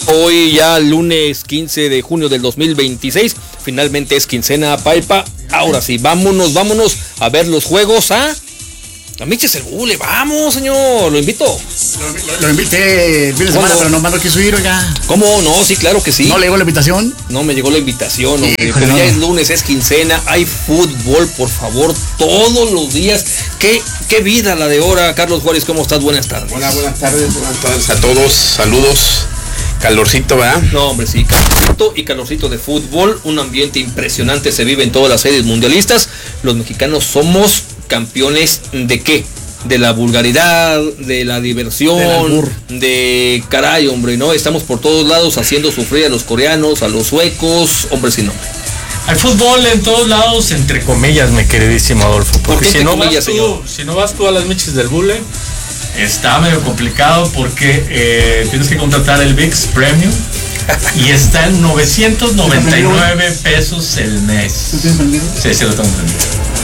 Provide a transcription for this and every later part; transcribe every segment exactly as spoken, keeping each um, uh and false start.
Hoy ya lunes quince de junio del dos mil veintiséis, finalmente es quincena, Paipa. Ahora sí, vámonos, vámonos a ver los juegos a... A Miches el Bule, vamos, señor, lo invito. Lo, lo, lo invité el fin de semana, pero nomás no quiso ir, oiga. ¿Cómo? No, sí, claro que sí. ¿No le llegó la invitación? No me llegó la invitación, hombre. Híjole, pero no. Ya es lunes, es quincena, hay fútbol, por favor, todos los días. ¿Qué, qué vida la de ahora? Carlos Juárez, ¿cómo estás? Buenas tardes. Hola, buenas tardes, buenas tardes a todos, saludos. Calorcito, ¿verdad? No, hombre, sí, calorcito y calorcito de fútbol, un ambiente impresionante se vive en todas las series mundialistas. Los mexicanos somos campeones ¿de qué? De la vulgaridad, de la diversión, de caray, hombre, ¿no? Estamos por todos lados haciendo sufrir a los coreanos, a los suecos, hombre, sin nombre. Hay fútbol en todos lados, entre comillas, mi queridísimo Adolfo. Porque ¿Por qué si, entre no comillas, vas tú, señor? si no vas tú a las Miches del Bule, está medio complicado porque eh, tienes que contratar el V I X Premium y está en novecientos noventa y nueve pesos el mes. Sí, sí, lo tengo entendido.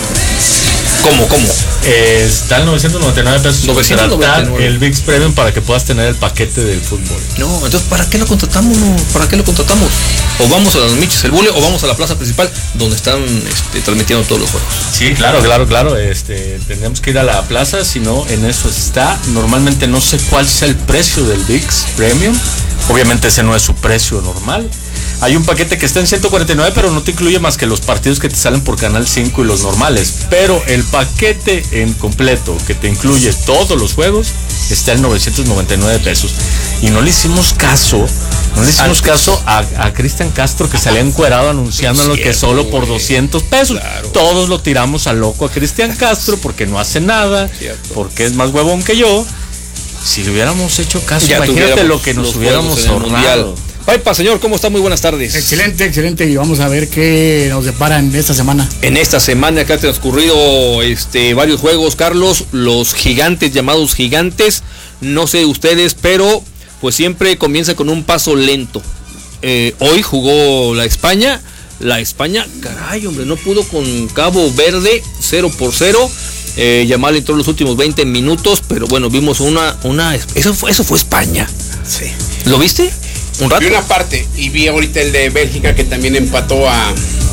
¿Cómo, cómo? Eh, está en novecientos noventa y nueve pesos novecientos noventa y nueve. contratar el V I X Premium para que puedas tener el paquete del fútbol. No, entonces ¿para qué lo contratamos? ¿Para qué lo contratamos? O vamos a las Miches el Bule o vamos a la plaza principal donde están este, transmitiendo todos los juegos. Sí, claro, claro, claro. Este, tendríamos que ir a la plaza, si no, en eso está. Normalmente no sé cuál sea el precio del V I X Premium. Obviamente ese no es su precio normal. Hay un paquete que está en ciento cuarenta y nueve, pero no te incluye más que los partidos que te salen por Canal cinco y los normales. Pero el paquete en completo, que te incluye todos los juegos, está en novecientos noventa y nueve pesos. Y no le hicimos caso, no le hicimos caso a, a Cristian Castro, que salía encuerado anunciándolo que solo por doscientos pesos. Claro. Todos lo tiramos al loco a Cristian Castro porque no hace nada, Cierto. porque es más huevón que yo. Si le hubiéramos hecho caso, Ya imagínate lo que nos los hubiéramos juegos en el ahorrado. Mundial. Paipa, señor, ¿cómo está? Muy buenas tardes. Excelente, excelente. Y vamos a ver qué nos deparan esta semana. En esta semana que ha transcurrido este, varios juegos, Carlos, los gigantes llamados gigantes, no sé ustedes, pero pues siempre comienza con un paso lento. Eh, hoy jugó la España, la España, caray, hombre, no pudo con Cabo Verde, cero por cero. Eh, Yamal entró en los últimos veinte minutos, pero bueno, vimos una, una, eso fue, eso fue España. Sí. ¿Lo viste? Un rato. Vi una parte y vi ahorita el de Bélgica que también empató a,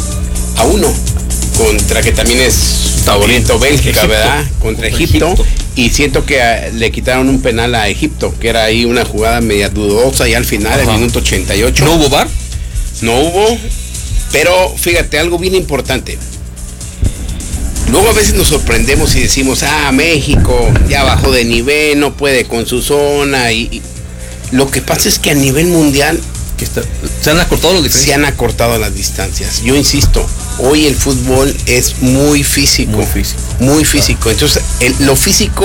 a uno contra que también es favorito Bélgica, Egipto. ¿verdad? Contra Egipto. Egipto. Y siento que a, le quitaron un penal a Egipto, que era ahí una jugada media dudosa y al final, Ajá. el minuto ochenta y ocho. ¿No hubo V A R? No hubo, pero fíjate, algo bien importante. Luego a veces nos sorprendemos y decimos, ah, México ya bajó de nivel, no puede con su zona. Y, y lo que pasa es que a nivel mundial Que está, se han acortado los se diferencias. han acortado las distancias. Yo insisto, hoy el fútbol es muy físico. Muy físico. Muy físico. Entonces, el- lo físico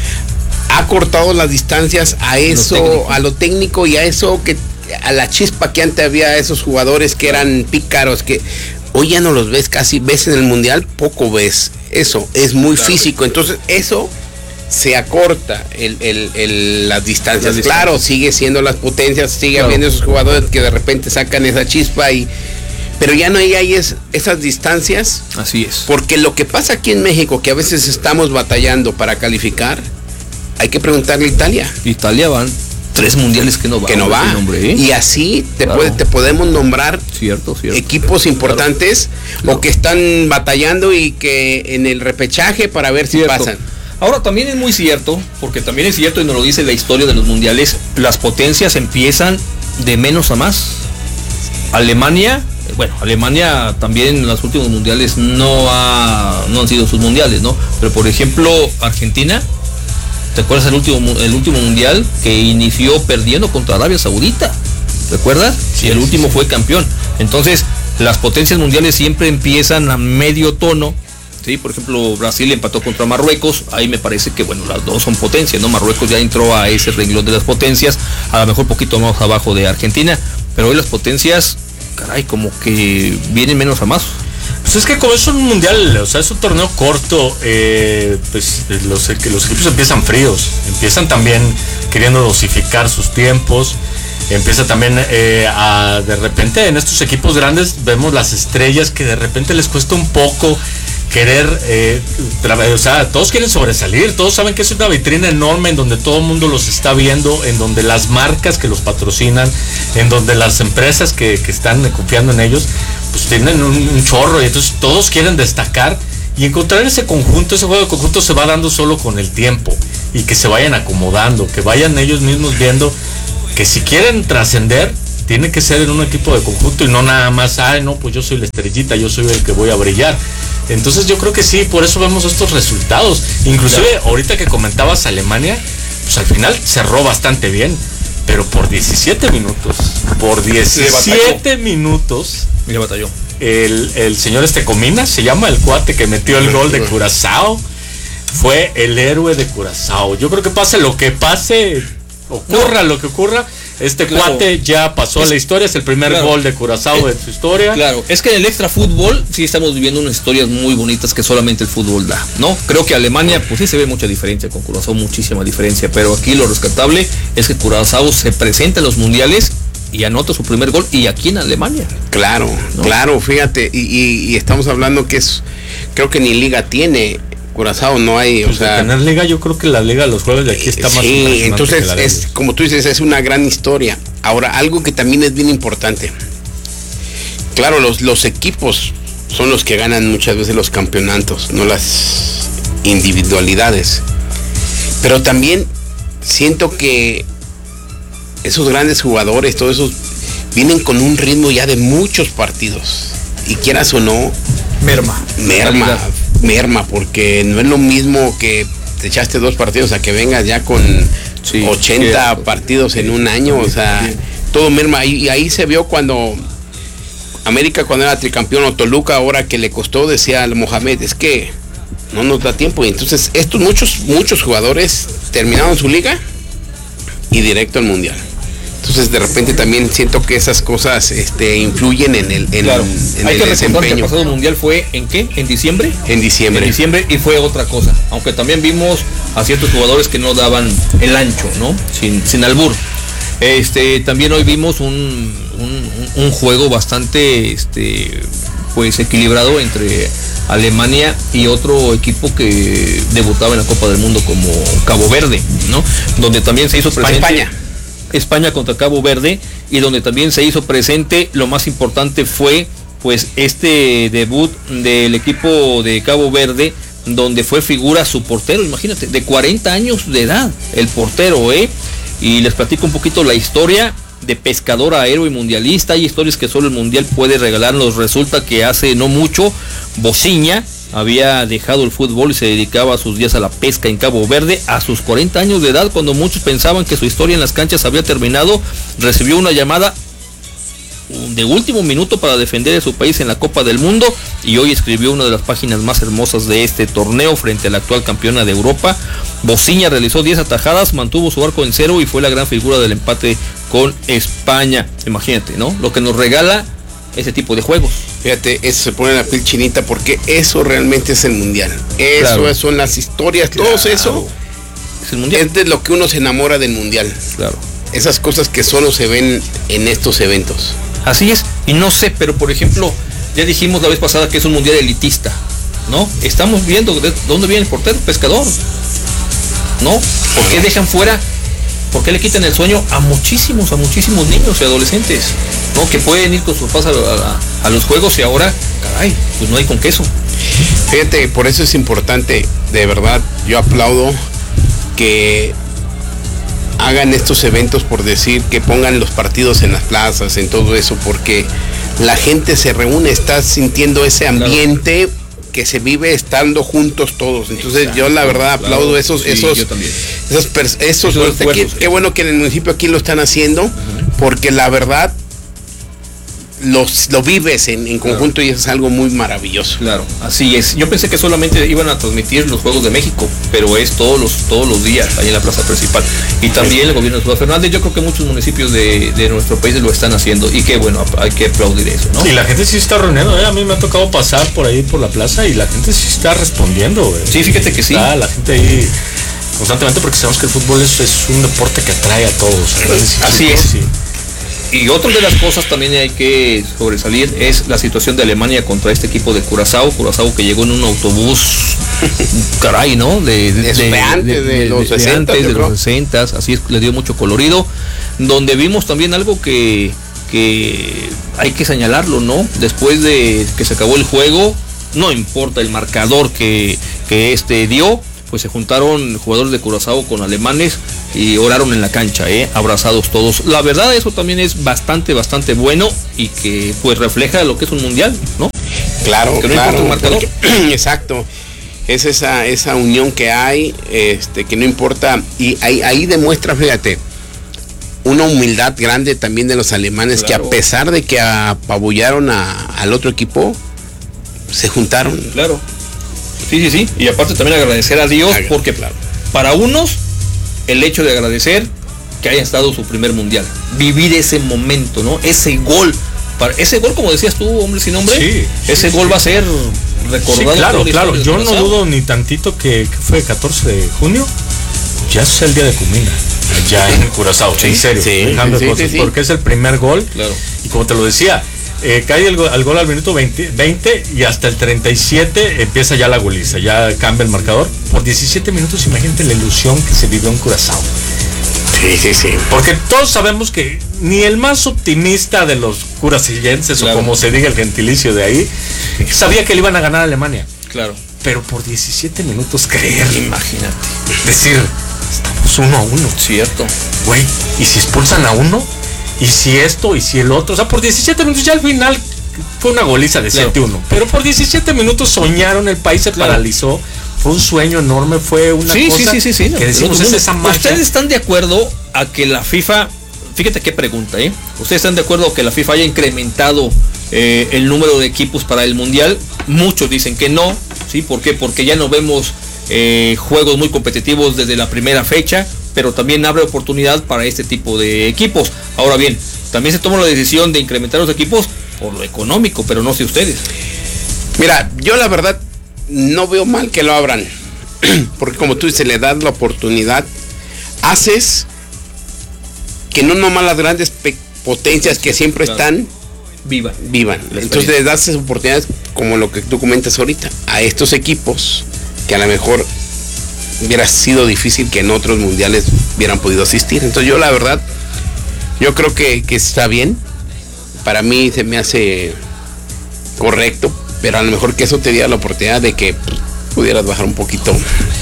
ha cortado las distancias a eso, técnico. a lo técnico y a eso que, a la chispa que antes había, esos jugadores que eran pícaros, que hoy ya no los ves casi, ves en el mundial, poco ves. Eso, es muy Claro. físico. Entonces, eso se acorta el, el, el, las distancias. Las distancias. Claro, sigue siendo las potencias, sigue Claro. habiendo esos jugadores que de repente sacan esa chispa y pero ya no hay, hay es, esas distancias, Así es. porque lo que pasa aquí en México, que a veces estamos batallando para calificar, hay que preguntarle a Italia, Italia van tres mundiales que no va. que no hombre, va. ese nombre, ¿eh? Y así te, Claro. puede, te podemos nombrar Cierto, cierto. equipos importantes Claro. o que están batallando y que en el repechaje para ver si Cierto. pasan. Ahora también es muy cierto, porque también es cierto y nos lo dice la historia de los mundiales, las potencias empiezan de menos a más. Alemania, eh, bueno, Alemania también en los últimos mundiales no ha, no han sido sus mundiales, ¿no? Pero por ejemplo, Argentina, ¿te acuerdas el último mu- el último mundial que inició perdiendo contra Arabia Saudita? ¿Recuerdas? Sí, Y el sí, último sí. fue campeón. Entonces, las potencias mundiales siempre empiezan a medio tono. Sí, por ejemplo, Brasil empató contra Marruecos, ahí me parece que bueno, las dos son potencias, ¿no? Marruecos ya entró a ese renglón de las potencias, a lo mejor poquito más abajo de Argentina, pero hoy las potencias, caray, como que vienen menos a más. Pues es que como es un mundial, o sea, es un torneo corto, eh, pues los, los equipos empiezan fríos, empiezan también queriendo dosificar sus tiempos, empieza también eh, a de repente en estos equipos grandes vemos las estrellas que de repente les cuesta un poco querer, eh, o sea, todos quieren sobresalir, todos saben que es una vitrina enorme en donde todo el mundo los está viendo, en donde las marcas que los patrocinan, en donde las empresas que, que están confiando en ellos, pues tienen un, un chorro, y entonces todos quieren destacar, y encontrar ese conjunto, ese juego de conjunto se va dando solo con el tiempo, y que se vayan acomodando, que vayan ellos mismos viendo que si quieren trascender, tiene que ser en un equipo de conjunto y no nada más, ay no, pues yo soy la estrellita, yo soy el que voy a brillar. Entonces yo creo que sí, por eso vemos estos resultados. Inclusive claro. Ahorita que comentabas Alemania, pues al final cerró bastante bien, pero por diecisiete minutos, por diecisiete minutos, le batalló. El, el señor este Comina, se llama el cuate que metió el gol de Curazao, fue el héroe de Curazao. Yo creo que pase lo que pase, ocurra no. lo que ocurra, este claro. cuate ya pasó es, a la historia, es el primer claro. gol de Curazao eh, de su historia. Claro, es que en el extra fútbol sí estamos viviendo unas historias muy bonitas que solamente el fútbol da, ¿no? Creo que Alemania, pues sí se ve mucha diferencia con Curazao, muchísima diferencia, pero aquí lo rescatable es que Curazao se presenta en los mundiales y anota su primer gol, y aquí en Alemania. Claro, ¿no? Claro, fíjate, y, y, y estamos hablando que es, creo que ni liga tiene Curazao, no hay, pues o sea, de tener liga, yo creo que la liga de los jueves de aquí está sí, más sí, entonces es, como tú dices, es una gran historia. Ahora, algo que también es bien importante, claro, los, los equipos son los que ganan muchas veces los campeonatos, no las individualidades, pero también siento que esos grandes jugadores, todos esos, vienen con un ritmo ya de muchos partidos, y quieras o no, merma, merma, merma, porque no es lo mismo que te echaste dos partidos a que vengas ya con sí, ochenta cierto. partidos en un año, o sea, sí. todo merma, y, y ahí se vio cuando América, cuando era tricampeón, o Toluca, ahora que le costó, decía al Mohamed, es que no nos da tiempo, y entonces estos muchos, muchos jugadores terminaron su liga y directo al mundial. Entonces de repente también siento que esas cosas este, influyen en el, en, claro. en Hay el que desempeño. Que el pasado mundial fue ¿en qué? ¿En diciembre? En diciembre. En diciembre, y fue otra cosa. Aunque también vimos a ciertos jugadores que no daban el ancho, ¿no? Sin, sin albur. Este, también hoy vimos un, un, un juego bastante este, pues equilibrado entre Alemania y otro equipo que debutaba en la Copa del Mundo como Cabo Verde, ¿no? Donde también se hizo presente España. España contra Cabo Verde, y donde también se hizo presente, lo más importante fue pues este debut del equipo de Cabo Verde, donde fue figura su portero, imagínate, de cuarenta años de edad, el portero, ¿eh? Y les platico un poquito la historia de pescador a héroe mundialista. Hay historias que solo el mundial puede regalarnos. Resulta que hace no mucho, Bociña había dejado el fútbol y se dedicaba a sus días a la pesca en Cabo Verde. A sus cuarenta años de edad, cuando muchos pensaban que su historia en las canchas había terminado, recibió una llamada de último minuto para defender a su país en la Copa del Mundo, y hoy escribió una de las páginas más hermosas de este torneo frente a la actual campeona de Europa. Bociña realizó diez atajadas, mantuvo su arco en cero y fue la gran figura del empate con España. Imagínate, ¿no? Lo que nos regala ese tipo de juegos. Fíjate, eso se pone la piel chinita, porque eso realmente es el mundial. Eso claro. son las historias, claro. todo eso es el mundial. Es de lo que uno se enamora del mundial. Claro. Esas cosas que solo se ven en estos eventos. Así es, y no sé, pero por ejemplo, ya dijimos la vez pasada que es un mundial elitista, ¿no? Estamos viendo de dónde viene el portero, pescador, ¿no? ¿Por qué dejan fuera? ¿Por qué le quitan el sueño a muchísimos, a muchísimos niños y adolescentes, ¿no? Que pueden ir con sus papás a, a, a los juegos, y ahora, caray, pues no hay con queso. Fíjate, por eso es importante, de verdad, yo aplaudo que hagan estos eventos, por decir, que pongan los partidos en las plazas, en todo eso, porque la gente se reúne, está sintiendo ese ambiente claro. que se vive estando juntos todos. Entonces exacto, yo la verdad aplaudo claro. esos, sí, esos, esos, esos, esos aquí, qué bueno que en el municipio aquí lo están haciendo, uh-huh. porque la verdad los, lo vives en, en conjunto claro. y eso es algo muy maravilloso. Claro, así es. Yo pensé que solamente iban a transmitir los Juegos de México, pero es todos los todos los días ahí en la plaza principal. Y también el gobierno de Ciudad Fernández, yo creo que muchos municipios de, de nuestro país lo están haciendo, y qué bueno, hay que aplaudir eso, ¿no? Y la gente sí está reuniendo, ¿eh? A mí me ha tocado pasar por ahí por la plaza y la gente sí está respondiendo, ¿eh? Sí, fíjate que sí. Está la gente ahí constantemente, porque sabemos que el fútbol es, es un deporte que atrae a todos. Así es. Sí. Y otra de las cosas también hay que sobresalir es la situación de Alemania contra este equipo de Curazao. Curazao que llegó en un autobús, caray, ¿no? De, de, de, de antes, de, de los sesenta, de los sesenta, así es, le dio mucho colorido. Donde vimos también algo que, que hay que señalarlo, ¿no? Después de que se acabó el juego, no importa el marcador que, que este dio, pues se juntaron jugadores de Curazao con alemanes y oraron en la cancha, ¿eh? Abrazados todos. La verdad, eso también es bastante, bastante bueno y que pues refleja lo que es un mundial, ¿no? Claro, que no claro. importa el marcador. Porque, exacto. Es esa, esa unión que hay, este, que no importa. Y ahí, ahí demuestra, fíjate, una humildad grande también de los alemanes, claro, que a pesar de que apabullaron a, al otro equipo, se juntaron. Claro. Sí, sí, sí. Y aparte también agradecer a Dios, porque claro, para unos, el hecho de agradecer que haya estado su primer mundial. Vivir ese momento, ¿no? Ese gol. Para, ese gol, como decías tú, hombre sin nombre, sí, ese sí, gol sí. va a ser recordado. Sí, claro, claro. Yo no dudo ni tantito que, que fue catorce de junio. Ya es el día de Cumina. Ya en Curazao. Sí, en serio. Sí, dejando sí, cosas, sí, sí. Porque es el primer gol. Claro. Y como te lo decía, Eh, cae el, el gol al minuto veinte, veinte y hasta el treinta y siete empieza ya la goliza, ya cambia el marcador. Por diecisiete minutos, imagínate la ilusión que se vivió en Curazao. Sí, sí, sí. Porque todos sabemos que ni el más optimista de los curasillenses, claro, o como se diga el gentilicio de ahí, sabía que le iban a ganar a Alemania. Claro. Pero por diecisiete minutos creer, imagínate. Decir, estamos uno a uno. Cierto. Güey, ¿y si expulsan a uno? Y si esto, y si el otro, o sea, por diecisiete minutos ya al final fue una goliza de siete uno, claro, pero por diecisiete minutos soñaron, el país se claro. paralizó, fue un sueño enorme, fue una sí, cosa sí, sí, sí, sí, que decimos, es esa magia. ¿Ustedes están de acuerdo a que la FIFA, fíjate qué pregunta, ¿eh? ¿Ustedes están de acuerdo a que la FIFA haya incrementado eh, el número de equipos para el Mundial? Muchos dicen que no, ¿sí? ¿Por qué? Porque ya no vemos eh, juegos muy competitivos desde la primera fecha, pero también abre oportunidad para este tipo de equipos. Ahora bien, también se toma la decisión de incrementar los equipos por lo económico, pero no sé ustedes. Mira, yo la verdad no veo mal que lo abran, porque como tú dices, le das la oportunidad, haces que no nomás las grandes potencias que siempre claro. están vivan, vivan. Entonces les das esas oportunidades, como lo que tú comentas ahorita, a estos equipos que a lo mejor hubiera sido difícil que en otros mundiales hubieran podido asistir. Entonces yo la verdad, yo creo que, que está bien. Para mí se me hace correcto, pero a lo mejor que eso te diera la oportunidad de que pudieras bajar un poquito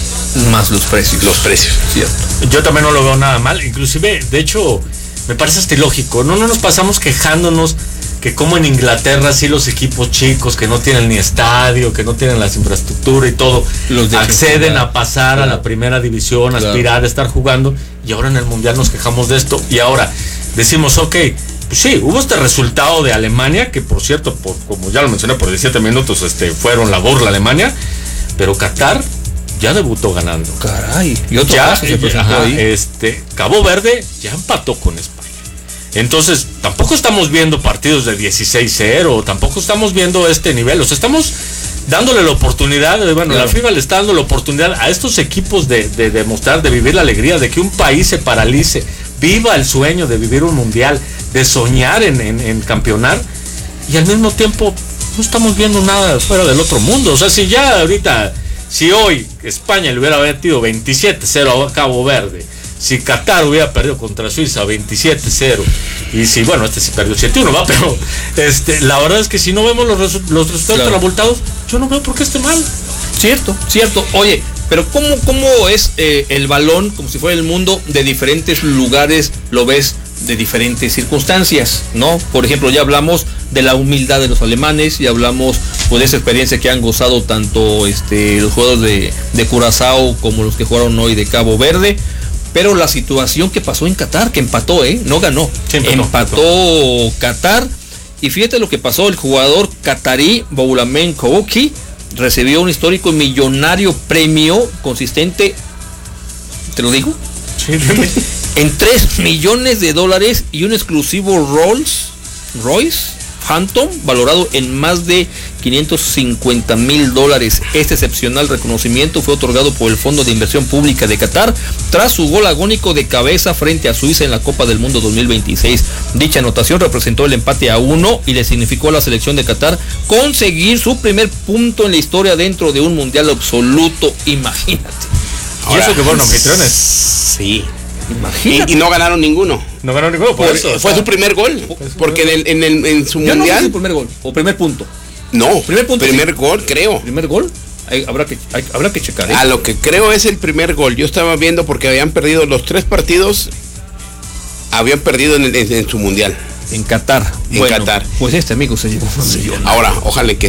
más los precios. Los precios, cierto. Yo también no lo veo nada mal, inclusive, de hecho, me parece hasta ilógico. No, no nos pasamos quejándonos que como en Inglaterra sí los equipos chicos que no tienen ni estadio, que no tienen las infraestructuras y todo, los acceden a pasar claro. a la primera división, a aspirar claro. a estar jugando, y ahora en el mundial nos quejamos de esto, y ahora decimos, ok, pues sí, hubo este resultado de Alemania, que por cierto, por, como ya lo mencioné, por diecisiete minutos este, fueron la burla Alemania, pero Qatar ya debutó ganando. Caray, y otro ya, caso se presentó ajá, ahí. Este, Cabo Verde ya empató con España. Entonces, tampoco estamos viendo partidos de dieciséis cero, tampoco estamos viendo este nivel, o sea, estamos dándole la oportunidad, bueno, claro. la FIFA le está dando la oportunidad a estos equipos de, de demostrar, de vivir la alegría, de que un país se paralice, viva el sueño de vivir un mundial, de soñar en, en, en campeonar, y al mismo tiempo no estamos viendo nada fuera del otro mundo. O sea, si ya ahorita, si hoy España le hubiera metido veintisiete cero a Cabo Verde, si Qatar hubiera perdido contra Suiza veintisiete cero, y si, bueno, este sí perdió siete uno, va, pero este, la verdad es que si no vemos los, resu- los resultados claro. abultados, yo no veo por qué esté mal. Cierto, cierto. Oye, pero ¿cómo, cómo es eh, el balón, como si fuera el mundo, de diferentes lugares, lo ves de diferentes circunstancias, ¿no? Por ejemplo, ya hablamos de la humildad de los alemanes, ya hablamos pues, de esa experiencia que han gozado tanto este, los jugadores de, de Curazao como los que jugaron hoy de Cabo Verde. Pero la situación que pasó en Qatar, que empató, ¿eh? No ganó. Sí, empató, empató Qatar. Y fíjate lo que pasó. El jugador qatarí Boulamen Kouki recibió un histórico y millonario premio consistente, ¿te lo digo? Sí, en tres millones de dólares y un exclusivo Rolls Royce Hampton, valorado en más de quinientos cincuenta mil dólares. Este excepcional reconocimiento fue otorgado por el Fondo de Inversión Pública de Qatar tras su gol agónico de cabeza frente a Suiza en la Copa del Mundo dos mil veintiséis. Dicha anotación representó el empate a uno y le significó a la selección de Qatar conseguir su primer punto en la historia dentro de un mundial absoluto. Imagínate. Ahora, y eso que fueron anfitriones. Sí. Imagínate. Y, y no ganaron ninguno. No ganaron ninguno, por, por eso. Fue su primer gol. Porque en, el, en, el, en su Yo mundial. No sé si primer gol o primer punto. No, primer punto. Primer sí. gol, creo. Primer gol. Hay, habrá que hay, habrá que checar. ¿eh? A lo que creo es el primer gol. Yo estaba viendo porque habían perdido los tres partidos. Habían perdido en, el, en, en su mundial. En Qatar. En bueno, Qatar. Pues este amigo se llevó un millón. Ahora, ojalá que